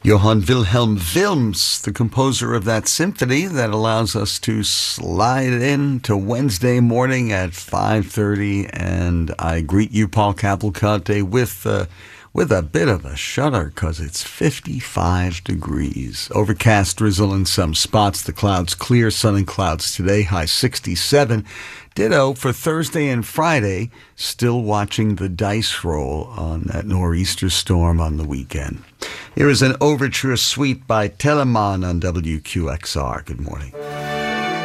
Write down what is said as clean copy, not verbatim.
Johann Wilhelm Wilms, the composer of that symphony that allows us to slide in to Wednesday morning at 5:30. And I greet you, Paul Cavalcante, with a bit of a shudder because it's 55 degrees. Overcast, drizzle in some spots. The clouds clear, sun and clouds today, high 67. Ditto for Thursday and Friday. Still watching the dice roll on that nor'easter storm on the weekend. Here is an overture suite by Telemann on WQXR. Good morning.